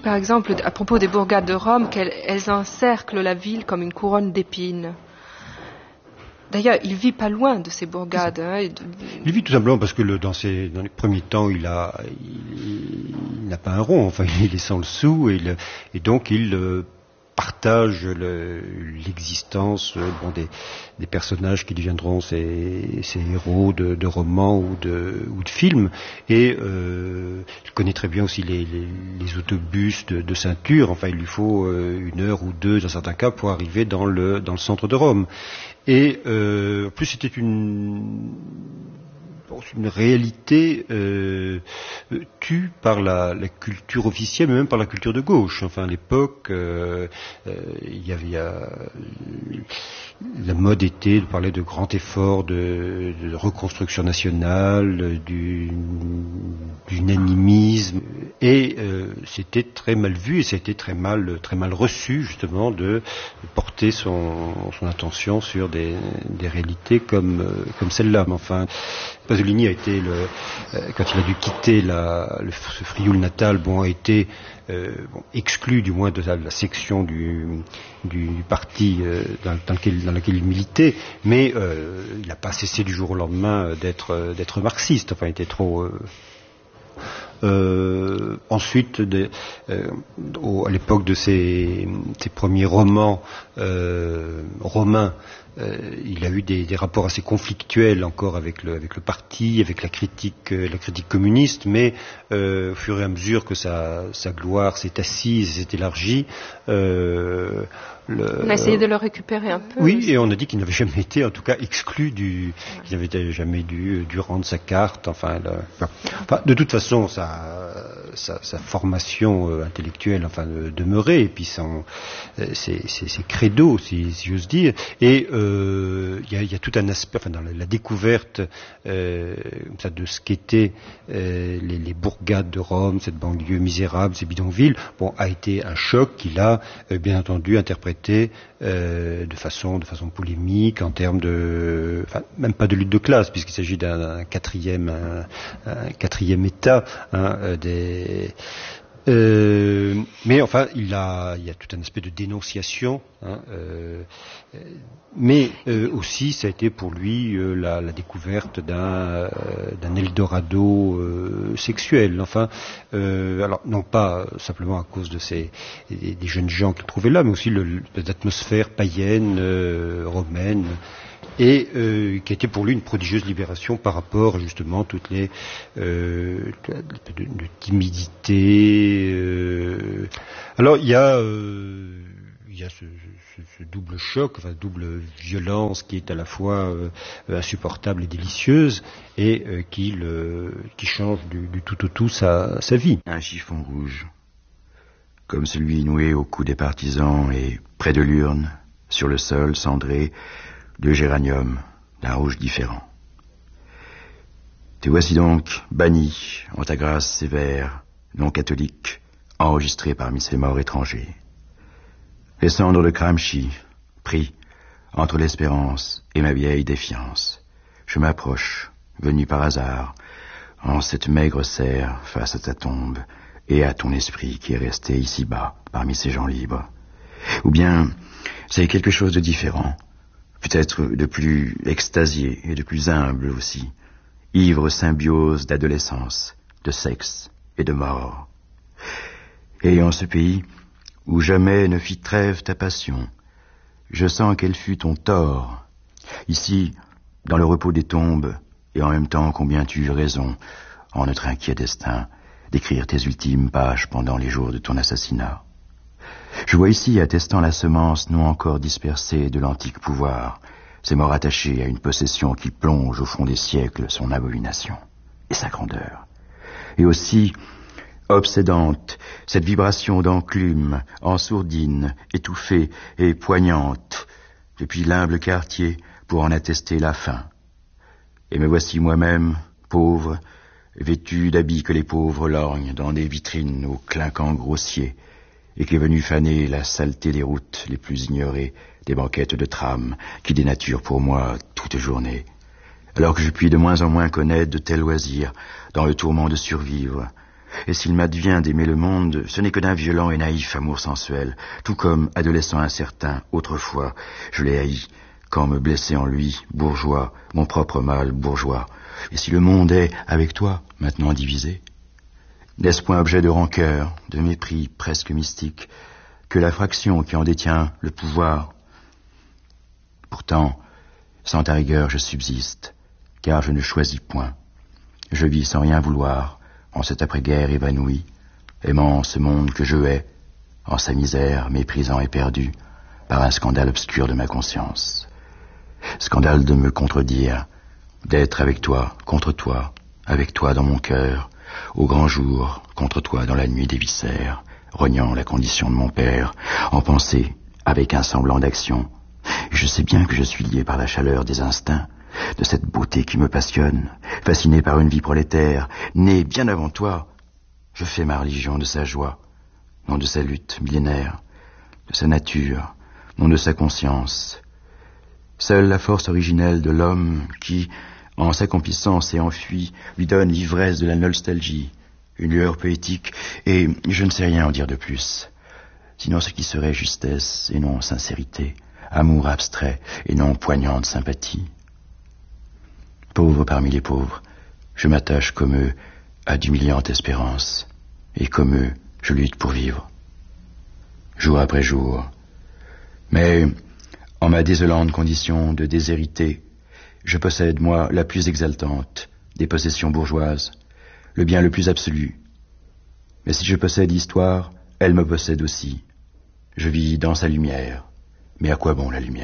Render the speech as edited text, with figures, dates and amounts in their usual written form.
par exemple, à propos des bourgades de Rome, qu'elles encerclent la ville comme une couronne d'épines. D'ailleurs, il vit pas loin de ces bourgades. Il vit tout simplement parce que dans les premiers temps, il n'a pas un rond. Enfin, il est sans le sou et donc il partage l'existence des personnages qui deviendront ses héros de romans ou de films. Et il connaît très bien aussi les autobus de ceinture. Enfin, il lui faut 1 heure ou 2 dans certains cas pour arriver dans le centre de Rome. Et en plus, c'était une réalité tue par la culture officielle, mais même par la culture de gauche. Enfin, à l'époque, la mode était de parler de grands efforts de reconstruction nationale, d'un animisme, et c'était très mal vu et c'était très mal reçu justement de porter son attention sur des réalités comme celle-là. Mais enfin, Pasolini a été quand il a dû quitter ce Frioul natal, a été exclu du moins de la section du parti dans laquelle il militait, mais il n'a pas cessé du jour au lendemain d'être marxiste. Enfin, il était trop. Ensuite, à l'époque de ses premiers romans romains, il a eu des rapports assez conflictuels encore avec le parti, avec la critique communiste, mais au fur et à mesure que sa gloire s'est assise, s'est élargie, on a essayé de le récupérer un peu. Oui, et on a dit qu'il n'avait jamais été, en tout cas, exclu qu'il n'avait jamais dû rendre sa carte. Enfin, de toute façon, sa formation intellectuelle, demeurait, et puis ses credos, si j'ose dire. Et il y a tout un aspect, dans la découverte de ce qu'étaient les bourgades de Rome, cette banlieue misérable, ces bidonvilles, a été un choc qu'il a bien entendu interprété de façon polémique, en termes même pas de lutte de classe, puisqu'il s'agit d'un quatrième état, mais enfin, il y a tout un aspect de dénonciation, mais aussi ça a été pour lui la découverte d'un Eldorado sexuel. Enfin, alors non pas simplement à cause de des jeunes gens qu'il trouvait là, mais aussi l'atmosphère païenne romaine. Et qui était pour lui une prodigieuse libération par rapport justement toutes les de timidité. Alors il y a ce double choc, double violence qui est à la fois insupportable et délicieuse, et qui change du tout au tout sa vie. Un chiffon rouge, comme celui noué au cou des partisans et près de l'urne, sur le sol cendré, de géranium, d'un rouge différent. Te voici donc banni en ta grâce sévère, non catholique, enregistré parmi ces morts étrangers. Les cendres de Gramsci, pris entre l'espérance et ma vieille défiance. Je m'approche, venu par hasard, en cette maigre serre face à ta tombe et à ton esprit qui est resté ici-bas, parmi ces gens libres. Ou bien, c'est quelque chose de différent, peut-être de plus extasié et de plus humble aussi, ivre symbiose d'adolescence, de sexe et de mort. Et en ce pays où jamais ne fit trêve ta passion, je sens qu'elle fut ton tort. Ici, dans le repos des tombes, et en même temps combien tu eus raison, en notre inquiet destin, d'écrire tes ultimes pages pendant les jours de ton assassinat. Je vois ici, attestant la semence non encore dispersée de l'antique pouvoir, ces morts attachés à une possession qui plonge au fond des siècles son abomination et sa grandeur. Et aussi, obsédante, cette vibration d'enclume, en sourdine, étouffée et poignante, depuis l'humble quartier pour en attester la fin. Et me voici moi-même, pauvre, vêtu d'habits que les pauvres lorgnent dans des vitrines aux clinquants grossiers, et qui est venu faner la saleté des routes les plus ignorées, des banquettes de tram qui dénaturent pour moi toute journée, alors que je puis de moins en moins connaître de tels loisirs dans le tourment de survivre, Et s'il m'advient d'aimer le monde, ce n'est que d'un violent et naïf amour sensuel, tout comme, adolescent incertain, autrefois, je l'ai haï, quand me blessait en lui, bourgeois, mon propre mal bourgeois. Et si le monde est, avec toi, maintenant divisé, n'est-ce point objet de rancœur, de mépris presque mystique, que la fraction qui en détient le pouvoir? Pourtant, sans ta rigueur je subsiste, car je ne choisis point. Je vis sans rien vouloir, en cette après-guerre évanouie, aimant ce monde que je hais, en sa misère, méprisant et perdu, par un scandale obscur de ma conscience. Scandale de me contredire, d'être avec toi, contre toi, avec toi dans mon cœur, au grand jour, contre toi dans la nuit des viscères, rognant la condition de mon père, en pensée, avec un semblant d'action. Et je sais bien que je suis lié par la chaleur des instincts, de cette beauté qui me passionne, fasciné par une vie prolétaire, née bien avant toi. Je fais ma religion de sa joie, non de sa lutte millénaire, de sa nature, non de sa conscience. Seule la force originelle de l'homme qui, en s'accomplissant, s'est enfui, lui donne l'ivresse de la nostalgie, une lueur poétique, et je ne sais rien en dire de plus, sinon ce qui serait justesse et non sincérité, amour abstrait et non poignante sympathie. Pauvre parmi les pauvres, je m'attache comme eux à d'humiliantes espérances, et comme eux, je lutte pour vivre, jour après jour. Mais, en ma désolante condition de déshérité, je possède, moi, la plus exaltante des possessions bourgeoises, le bien le plus absolu. Mais si je possède l'histoire, elle me possède aussi. Je vis dans sa lumière, mais à quoi bon la lumière ?